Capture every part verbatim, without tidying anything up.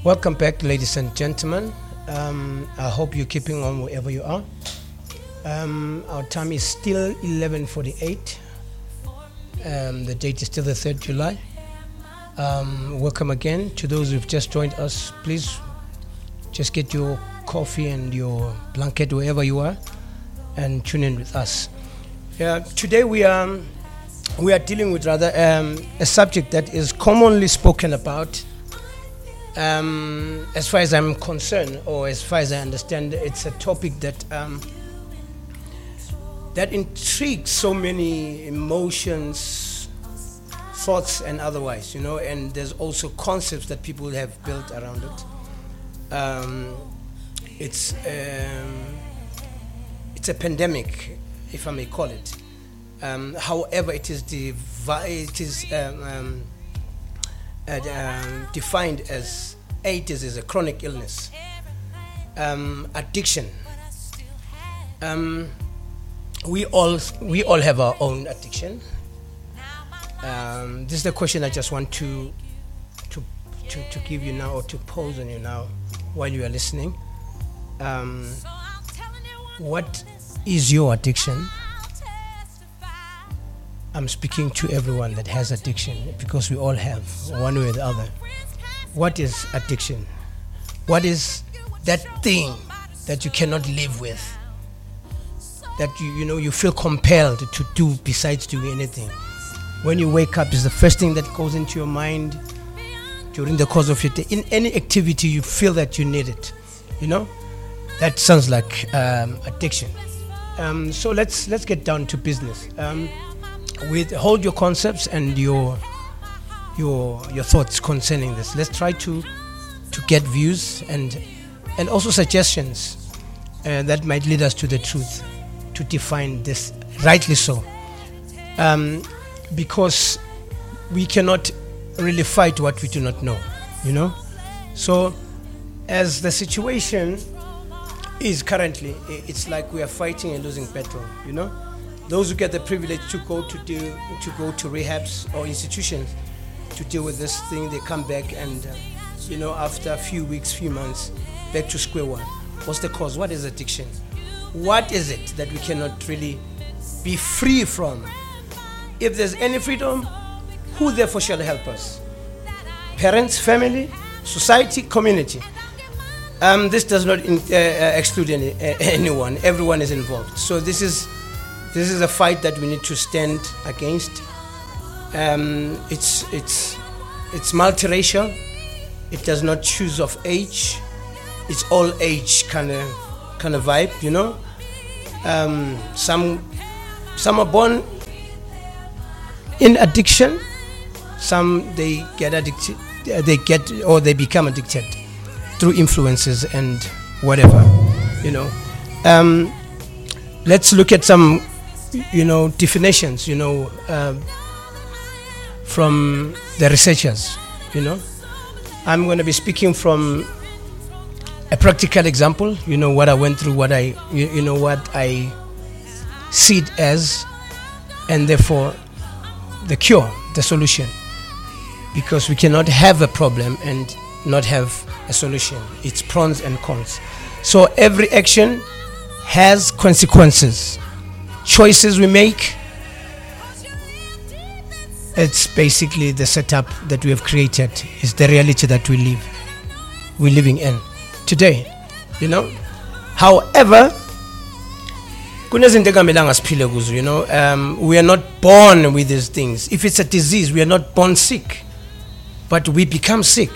Welcome back, ladies and gentlemen. Um, I hope you're keeping on wherever you are. Um, our time is still eleven forty-eight. Um, the date is still the third of July. Um, welcome again to those who've just joined us. Please just get your coffee and your blanket wherever you are and tune in with us. Yeah, today we are we are dealing with rather um, a subject that is commonly spoken about. Um, as far as I'm concerned, or as far as I understand, it's a topic that um, that intrigues so many emotions, thoughts, and otherwise, you know. And there's also concepts that people have built around it. Um, it's um, it's a pandemic, if I may call it. Um, however, it is devi- it is um, um, uh, um, defined as AIDS is a chronic illness, um, addiction. Um, we all we all have our own addiction. Um, this is the question I just want to to to to give you now, or to pose on you now, while you are listening. Um, what is your addiction? I'm speaking to everyone that has addiction, because we all have, one way or the other. What is addiction? What is that thing that you cannot live with? That you you know you feel compelled to do besides doing anything. When you wake up, is the first thing that goes into your mind during the course of your day. In any activity, you feel that you need it. You know, that sounds like um, addiction. Um, so let's let's get down to business. Um, With hold your concepts and your your your thoughts concerning this. Let's try to to get views and and also suggestions uh, that might lead us to the truth, to define this rightly so. Um, because we cannot really fight what we do not know, you know. So, as the situation is currently, it's like we are fighting a losing battle, you know. Those who get the privilege to go to do to go to rehabs or institutions to deal with this thing, they come back and uh, you know, after a few weeks, few months, back to square one. What's the cause? What is addiction? What is it that we cannot really be free from? If there's any freedom, who therefore shall help us? Parents, family, society, community. Um, this does not in, uh, exclude any, uh, anyone. Everyone is involved. So this is. This is a fight that we need to stand against. Um, it's it's it's multiracial. It does not choose of age. It's all age kind of kind of vibe, you know. Um, some some are born in addiction. Some they get addicted. They get or they become addicted through influences and whatever, you know. Um, let's look at some. You know, definitions, you know, uh, from the researchers, you know. I'm going to be speaking from a practical example, you know, what I went through, what I, you, you know, what I see it as, and therefore the cure, the solution. Because we cannot have a problem and not have a solution. It's pros and cons. So every action has consequences. Choices we make, it's basically the setup that we have created. Is the reality that we live, we're living in today, you know. However, you know, um, we are not born with these things. If it's a disease, we are not born sick, but we become sick.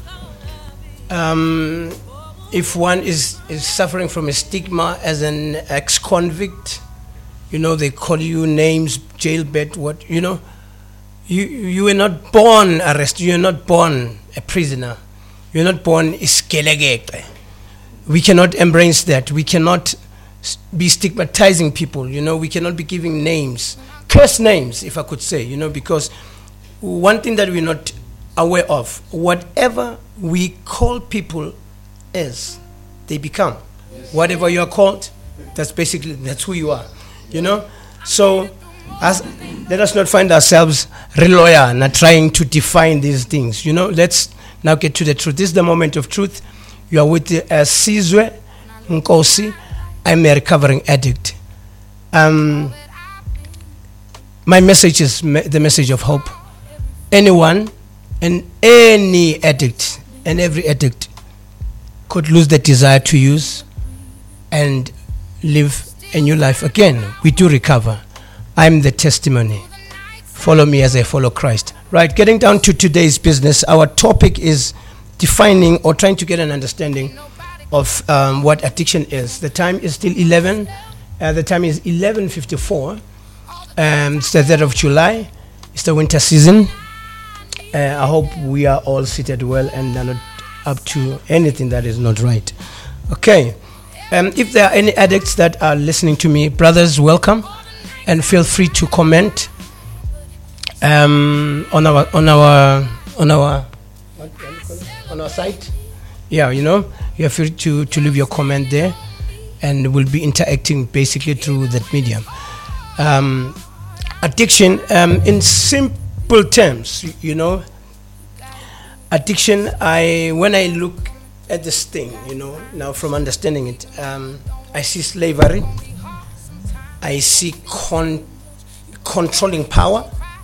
Um, if one is, is suffering from a stigma as an ex-convict, you know, they call you names, jailbird, what, you know. You you were not born arrested. You are not born a prisoner. You are not born iskelegete. We cannot embrace that. We cannot be stigmatizing people, you know. We cannot be giving names, curse names, if I could say, you know, because one thing that we're not aware of, whatever we call people as, they become. Yes. Whatever you are called, that's basically, that's who you are. You know, so as let us not find ourselves real lawyer not trying to define these things. You know, let's now get to the truth. This is the moment of truth. You are with the uh, Sizwe Nkosi. I'm a recovering addict. Um, my message is me- the message of hope. Anyone and any addict and every addict could lose the desire to use and live a new life again. We do recover. I'm the testimony. Follow me as I follow Christ. Right, getting down to today's business, our topic is defining or trying to get an understanding of um, what addiction is. The time is still eleven. Uh, the time is eleven fifty-four. Um, it's the third of July. It's the winter season. Uh, I hope we are all seated well and are not up to anything that is not right. Okay. Um, if there are any addicts that are listening to me, brothers, welcome, and feel free to comment um, on our on our on our what, what do you call it? on our site. Yeah, you know, you're free to to leave your comment there, and we'll be interacting basically through that medium. Um, addiction, um, in simple terms, you, you know, addiction. I when I look at this thing, you know, now from understanding it, um, I see slavery, I see con- controlling power,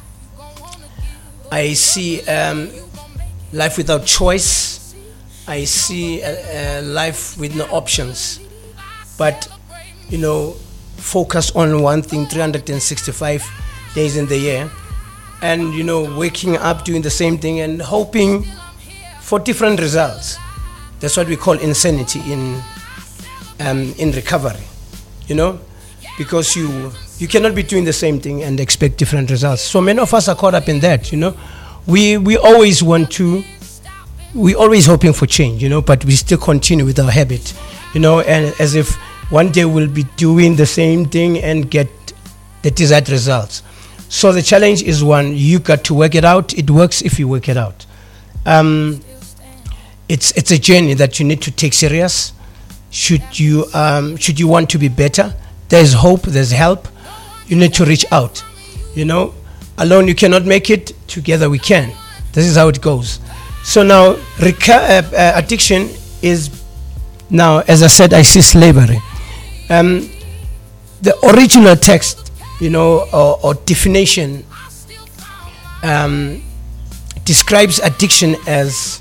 I see um, life without choice, I see a, a life with no options, but, you know, focus on one thing three hundred sixty-five days in the year, and, you know, waking up doing the same thing and hoping for different results. That's what we call insanity in um, in recovery, you know, because you you cannot be doing the same thing and expect different results. So many of us are caught up in that, you know. We we always want to, we always hoping for change, you know, but we still continue with our habit, you know, and as if one day we'll be doing the same thing and get the desired results. So the challenge is one, you got to work it out. It works if you work it out. Um, It's it's a journey that you need to take serious. Should you um, should you want to be better, there's hope, there's help. You need to reach out. You know, alone you cannot make it. Together we can. This is how it goes. So now, reca- uh, uh, addiction is now, as I said, I see slavery. Um, the original text, you know, or, or definition um, describes addiction as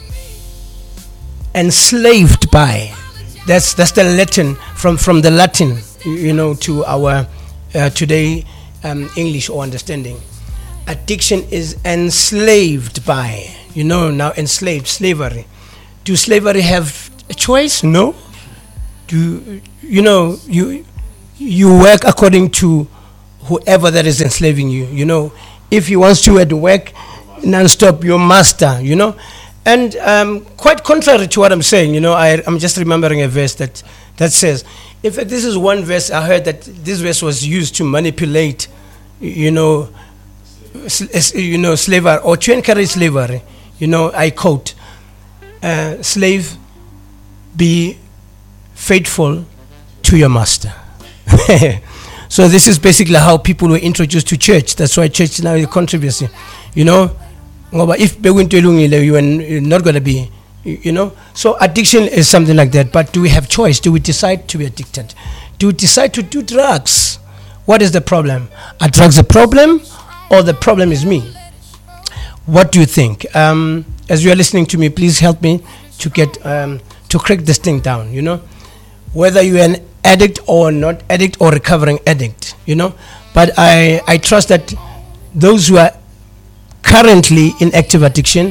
enslaved by. That's that's the Latin from from the Latin, you know, to our uh, today um, English or understanding. Addiction is enslaved by. You know, now enslaved, slavery. Do slavery have a choice? No. Do you know you you work according to whoever that is enslaving you? You know, if he wants you at work non-stop, your master. You know. And um, quite contrary to what I'm saying, you know, I, I'm just remembering a verse that, that says, in fact, this is one verse I heard that this verse was used to manipulate, you know, sl- you know, slavery or to encourage slavery. You know, I quote, uh, "Slave, be faithful to your master." So this is basically how people were introduced to church. That's why church now is a controversy, you know. But if you are not going to be, you know. So addiction is something like that. But do we have choice? Do we decide to be addicted? Do we decide to do drugs? What is the problem? Are drugs a problem, or the problem is me? What do you think? Um, as you are listening to me, please help me to get um, to crack this thing down. You know, whether you're an addict or not addict or recovering addict. You know, but I I trust that those who are currently in active addiction,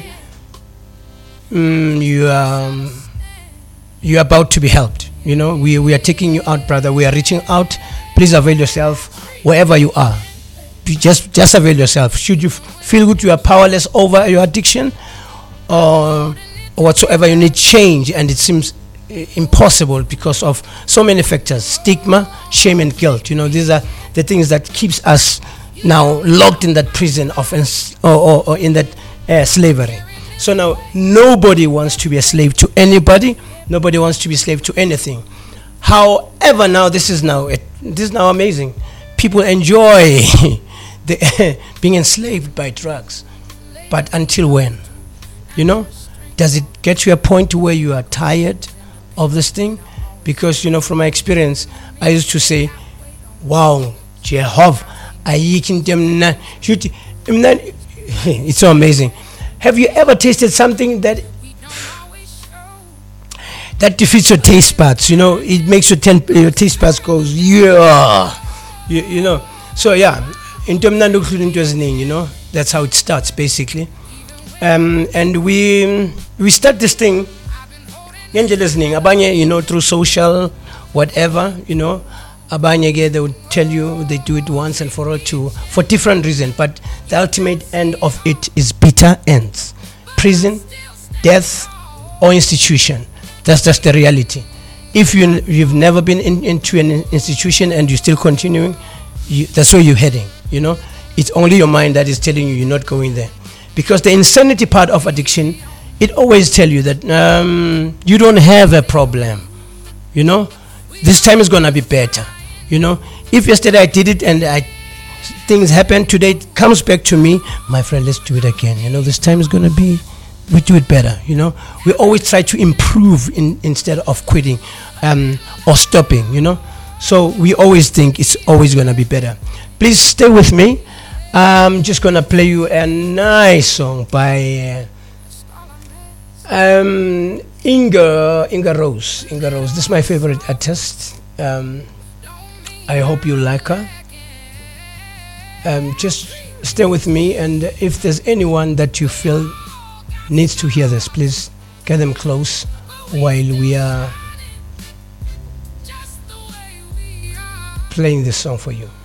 mm, you um, you're about to be helped. You know, we we are taking you out, brother. We are reaching out. Please avail yourself wherever you are. Just just avail yourself. Should you f- feel good, you are powerless over your addiction, or, or whatsoever, you need change, and it seems uh, impossible because of so many factors: stigma, shame, and guilt. You know, these are the things that keeps us now locked in that prison of ens- or, or, or in that uh, slavery. So now nobody wants to be a slave to anybody. Nobody wants to be a slave to anything. However, now this is now it, this is now amazing. People enjoy they being enslaved by drugs. But until when? You know, does it get to a point where you are tired of this thing? Because, you know, from my experience, I used to say, wow, Jehovah, it's so amazing. Have you ever tasted something that that defeats your taste buds? You know, it makes your, ten, your taste buds goes, yeah, you, you know. So yeah, in you know, that's how it starts basically. Um, and we we start this thing, you know, through social, whatever, you know. Abanye, they would tell you they do it once and for all too, for different reasons, but the ultimate end of it is bitter ends. Prison, death, or institution. That's just the reality. If you, you've never been in, into an institution and you're still continuing, you, that's where you're heading, you know. It's only your mind that is telling you you're not going there. Because the insanity part of addiction, it always tell you that um, you don't have a problem, you know. This time is going to be better, you know. If yesterday I did it and I, things happen, today it comes back to me, my friend, let's do it again, you know. This time is going to be, we do it better, you know. We always try to improve in, instead of quitting um, or stopping, you know. So we always think it's always going to be better. Please stay with me. I'm just going to play you a nice song by uh, um, Inga, Inga Rose. Inga Rose. This is my favorite artist. Um, I hope you like her. Um, just stay with me, and if there's anyone that you feel needs to hear this, please get them close while we are playing this song for you.